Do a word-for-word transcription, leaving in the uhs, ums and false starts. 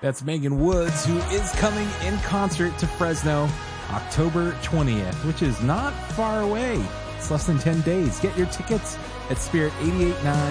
That's Megan Woods, who is coming in concert to Fresno October twentieth, which is not far away. It's less than ten days. Get your tickets at spirit eight eight nine